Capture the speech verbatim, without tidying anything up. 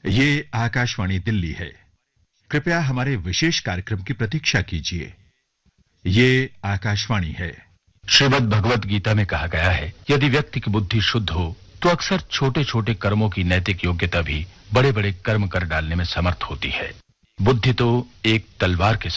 ये आकाशवाणी दिल्ली है। कृपया हमारे विशेष कार्यक्रम की प्रतीक्षा कीजिए। ये आकाशवाणी है। श्रीमद् भगवत गीता में कहा गया है, यदि व्यक्ति की बुद्धि शुद्ध हो तो अक्सर छोटे छोटे कर्मों की नैतिक योग्यता भी बड़े बड़े कर्म कर डालने में समर्थ होती है। बुद्धि तो एक तलवार के